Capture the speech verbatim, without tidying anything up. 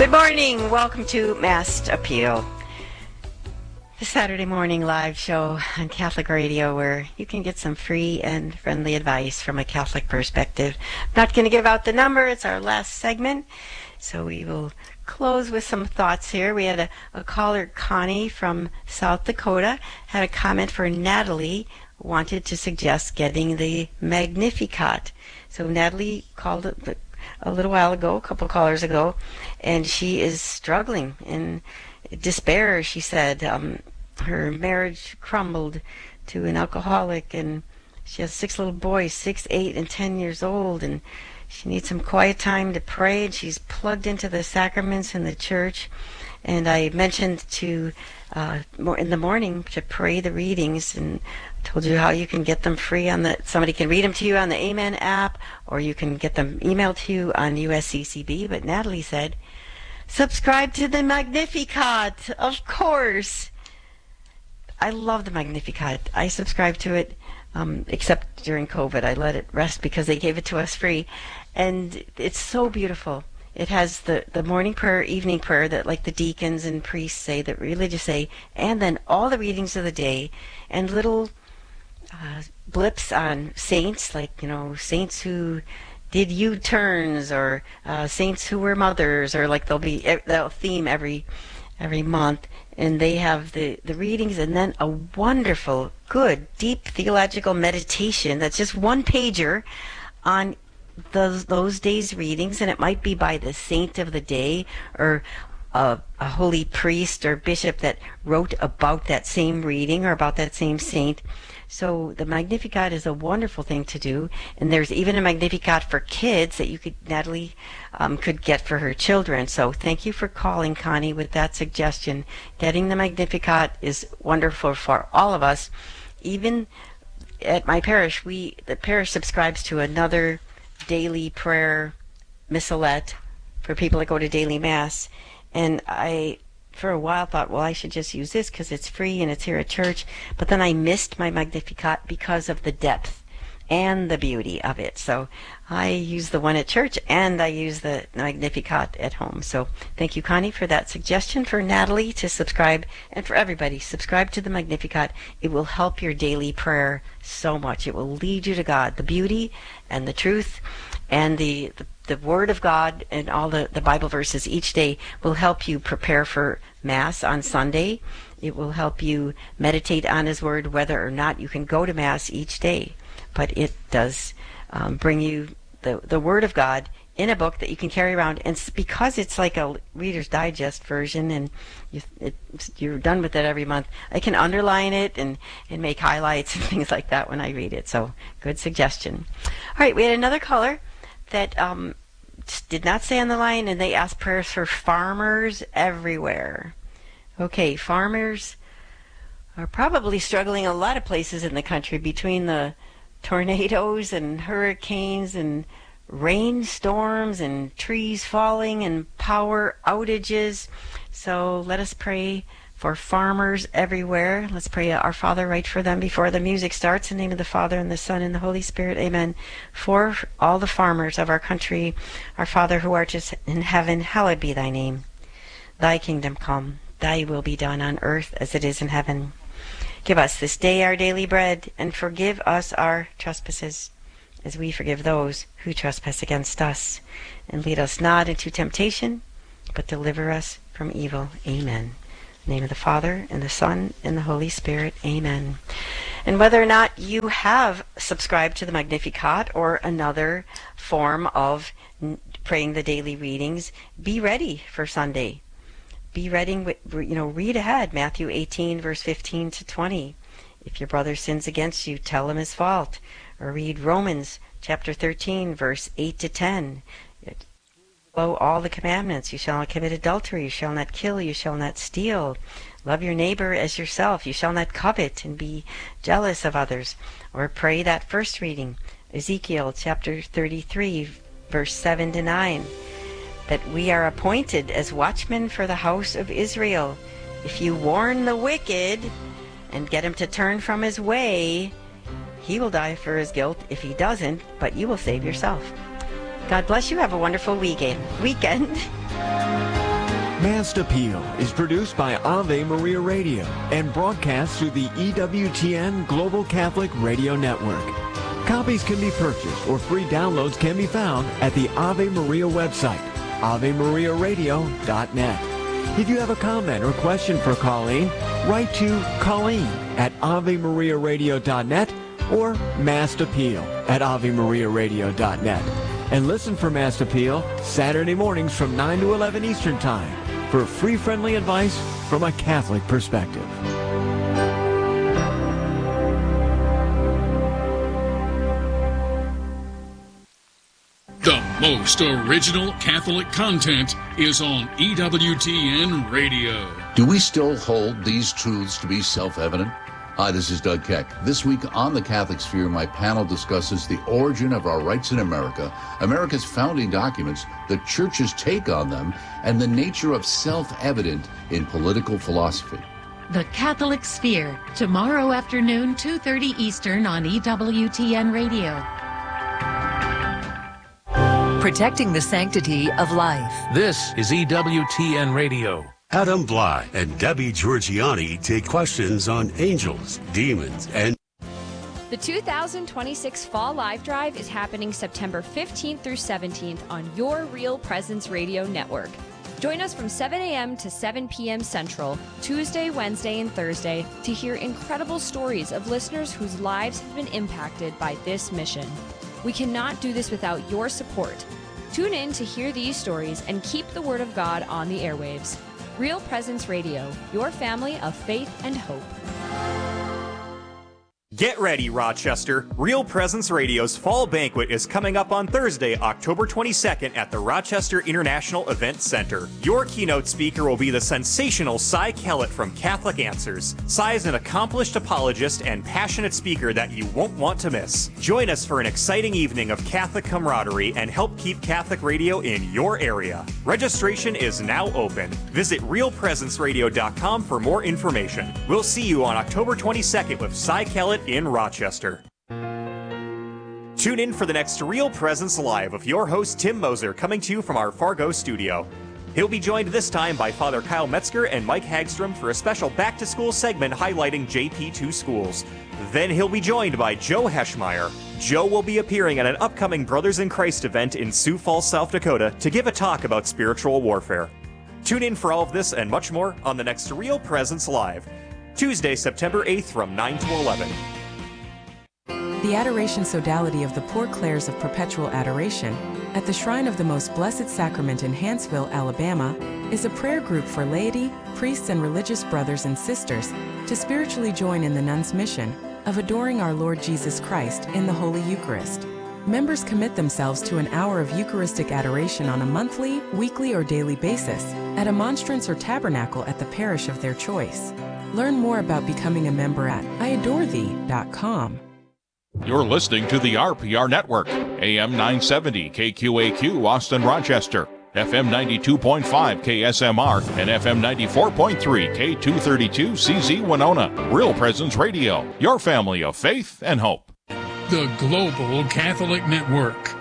Good morning. Welcome to Mass Appeal, the Saturday morning live show on Catholic Radio where you can get some free and friendly advice from a Catholic perspective. I'm not going to give out the number. It's our last segment. So we will close with some thoughts here. We had a, a caller, Connie from South Dakota, had a comment for Natalie, wanted to suggest getting the Magnificat. So Natalie called it a little while ago, a couple callers ago, and she is struggling in despair. She said um, her marriage crumbled to an alcoholic, and she has six little boys, six, eight, and ten years old, and she needs some quiet time to pray, and she's plugged into the sacraments in the church. And I mentioned to uh, in the morning to pray the readings, and told you how you can get them free on the, somebody can read them to you on the Amen app, or you can get them emailed to you on U S C C B. But Natalie said, subscribe to the Magnificat, of course. I love the Magnificat. I subscribe to it, um, except during COVID. I let it rest because they gave it to us free. And it's so beautiful. It has the, the morning prayer, evening prayer that like the deacons and priests say, that religious say, and then all the readings of the day, and little uh, blips on saints, like, you know, saints who did U-turns, or uh, saints who were mothers, or like they'll be, they'll theme every every month, and they have the, the readings, and then a wonderful, good, deep theological meditation that's just one pager on those those days' readings, and it might be by the saint of the day, or a, a holy priest or bishop that wrote about that same reading or about that same saint. So the Magnificat is a wonderful thing to do, and there's even a Magnificat for kids that you could, Natalie, um, could get for her children. So thank you for calling, Connie, with that suggestion. Getting the Magnificat is wonderful for all of us. Even at my parish, we the parish subscribes to another daily prayer missalette for people that go to daily mass, and I for a while thought, well, I should just use this because it's free and it's here at church, but then I missed my Magnificat because of the depth and the beauty of it. So I use the one at church and I use the Magnificat at home. So thank you, Connie, for that suggestion. For Natalie to subscribe, and for everybody, subscribe to the Magnificat. It will help your daily prayer so much. It will lead you to God. The beauty and the truth and the, the, the Word of God and all the, the Bible verses each day will help you prepare for Mass on Sunday. It will help you meditate on His Word whether or not you can go to Mass each day. But it does um, bring you the, the Word of God in a book that you can carry around. And because it's like a Reader's Digest version, and you, it, you're done with it every month, I can underline it and, and make highlights and things like that when I read it. So good suggestion. All right, we had another caller that um, did not stay on the line, and they asked prayers for farmers everywhere. Okay, farmers are probably struggling a lot of places in the country between the tornadoes and hurricanes and rainstorms and trees falling and power outages. So let us pray for farmers everywhere. Let's pray Our Father right for them before the music starts. In the name of the Father, and the Son, and the Holy Spirit. Amen. For all the farmers of our country, our Father who art in heaven, hallowed be thy name. Thy kingdom come, thy will be done on earth as it is in heaven. Give us this day our daily bread, and forgive us our trespasses, as we forgive those who trespass against us. And lead us not into temptation, but deliver us from evil. Amen. In the name of the Father, and the Son, and the Holy Spirit. Amen. And whether or not you have subscribed to the Magnificat or another form of praying the daily readings, be ready for Sunday. Be ready, you know, read ahead. Matthew eighteen, verse fifteen to twenty. If your brother sins against you, tell him his fault. Or read Romans chapter thirteen, verse eight to ten. Follow all the commandments. You shall not commit adultery. You shall not kill. You shall not steal. Love your neighbor as yourself. You shall not covet and be jealous of others. Or pray that first reading, Ezekiel chapter thirty-three, verse seven to nine. That we are appointed as watchmen for the house of Israel. If you warn the wicked and get him to turn from his way, he will die for his guilt. If he doesn't, but you will save yourself. God bless you. Have a wonderful weekend. Weekend. Mass Appeal is produced by Ave Maria Radio and broadcast through the E W T N Global Catholic Radio Network. Copies can be purchased or free downloads can be found at the Ave Maria website, ave maria radio dot net. If you have a comment or question for Colleen, write to Colleen at ave maria radio dot net or Mass Appeal at ave maria radio dot net. And listen for Mass Appeal Saturday mornings from nine to eleven Eastern Time for free, friendly advice from a Catholic perspective. The most original Catholic content is on E W T N Radio. Do we still hold these truths to be self-evident? Hi, this is Doug Keck. This week on The Catholic Sphere, my panel discusses the origin of our rights in America, America's founding documents, the Church's take on them, and the nature of self-evident in political philosophy. The Catholic Sphere, tomorrow afternoon, two thirty Eastern on E W T N Radio. Protecting the sanctity of life. This is E W T N Radio. Adam Bly and Debbie Georgiani take questions on angels, demons, and... The two thousand twenty-six Fall Live Drive is happening September fifteenth through seventeenth on your Real Presence Radio Network. Join us from seven a.m. to seven p.m. Central, Tuesday, Wednesday, and Thursday to hear incredible stories of listeners whose lives have been impacted by this mission. We cannot do this without your support. Tune in to hear these stories and keep the Word of God on the airwaves. Real Presence Radio, your family of faith and hope. Get ready, Rochester. Real Presence Radio's Fall Banquet is coming up on Thursday, October twenty-second at the Rochester International Event Center. Your keynote speaker will be the sensational Cy Kellett from Catholic Answers. Cy is an accomplished apologist and passionate speaker that you won't want to miss. Join us for an exciting evening of Catholic camaraderie and help keep Catholic radio in your area. Registration is now open. Visit real presence radio dot com for more information. We'll see you on October twenty-second with Cy Kellett in Rochester. Tune in for the next Real Presence Live with your host Tim Moser, coming to you from our Fargo studio. He'll be joined this time by Father Kyle Metzger and Mike Hagstrom for a special back-to-school segment highlighting J P two schools. Then he'll be joined by Joe Heschmeyer. Joe will be appearing at an upcoming Brothers in Christ event in Sioux Falls, South Dakota to give a talk about spiritual warfare. Tune in for all of this and much more on the next Real Presence Live, Tuesday, September eighth from nine to eleven. The Adoration Sodality of the Poor Clares of Perpetual Adoration at the Shrine of the Most Blessed Sacrament in Hanceville, Alabama, is a prayer group for laity, priests, and religious brothers and sisters to spiritually join in the nuns' mission of adoring our Lord Jesus Christ in the Holy Eucharist. Members commit themselves to an hour of Eucharistic adoration on a monthly, weekly, or daily basis at a monstrance or tabernacle at the parish of their choice. Learn more about becoming a member at I adore thee dot com. You're listening to the R P R Network, A M nine seventy K Q A Q, Austin, Rochester, F M ninety-two point five K S M R, and F M ninety-four point three K two thirty-two C Z Winona. Real Presence Radio, your family of faith and hope. The Global Catholic Network.